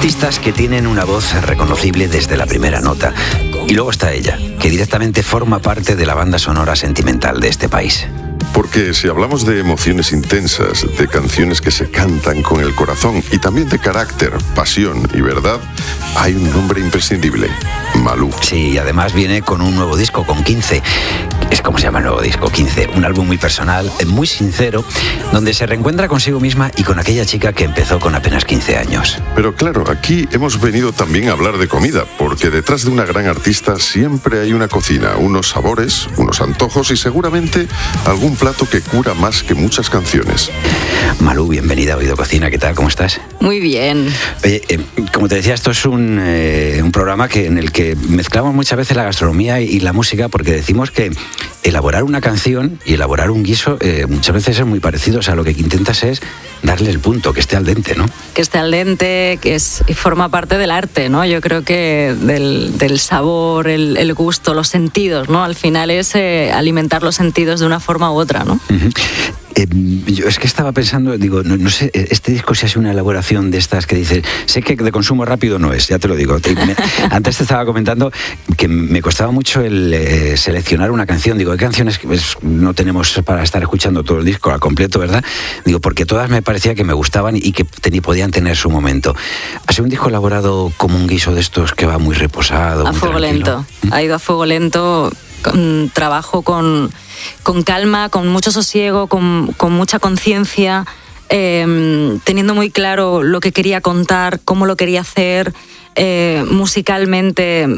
artistas que tienen una voz reconocible desde la primera nota. Y luego está ella, que directamente forma parte de la banda sonora sentimental de este país. Porque si hablamos de emociones intensas, de canciones que se cantan con el corazón y también de carácter, pasión y verdad, hay un nombre imprescindible: Malú. Sí, y además viene con un nuevo disco, con 15. Es como se llama el nuevo disco, 15. Un álbum muy personal, muy sincero, donde se reencuentra consigo misma y con aquella chica que empezó con apenas 15 años. Pero claro, aquí hemos venido también a hablar de comida, porque detrás de una gran artista siempre hay una cocina, unos sabores, unos antojos y seguramente algún plato que cura más que muchas canciones. Malú, bienvenida a Oído Cocina. ¿Qué tal? ¿Cómo estás? Muy bien. Oye, como te decía, esto es un programa en el que mezclamos muchas veces la gastronomía y la música, porque decimos que elaborar una canción y elaborar un guiso muchas veces es muy parecido. O sea, lo que intentas es darle el punto, que esté al dente, ¿no? Que esté al dente, y forma parte del arte, ¿no? Yo creo que del sabor, el gusto, los sentidos, ¿no? Al final es alimentar los sentidos de una forma u otra, ¿no? Uh-huh. Yo es que estaba pensando, digo, no sé, este disco si ha sido una elaboración de estas que dices, sé que de consumo rápido no es, ya te lo digo. Antes te estaba comentando que me costaba mucho el seleccionar una canción. Digo, ¿qué canciones no tenemos para estar escuchando todo el disco al completo, verdad? Digo, porque todas me parecía que me gustaban y que podían tener su momento. ¿Ha sido un disco elaborado como un guiso de estos que va muy reposado? A fuego lento. Ha ido a fuego lento, trabajo con calma, con mucho sosiego, con mucha conciencia, teniendo muy claro lo que quería contar, cómo lo quería hacer, musicalmente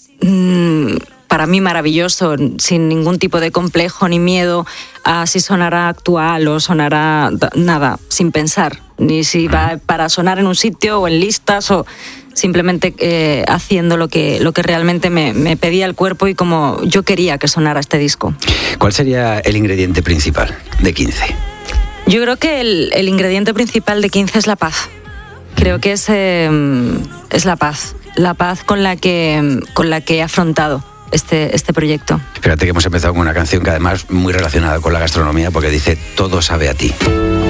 para mí maravilloso, sin ningún tipo de complejo ni miedo a si sonará actual o sonará nada, sin pensar, ni si va para sonar en un sitio o en listas o simplemente haciendo lo que realmente me pedía el cuerpo y como yo quería que sonara este disco. ¿Cuál sería el ingrediente principal de 15? Yo creo que el ingrediente principal de 15 es la paz. Creo que es la paz con la que he afrontado este proyecto. Fíjate que hemos empezado con una canción que además muy relacionada con la gastronomía, porque dice: todo sabe a ti.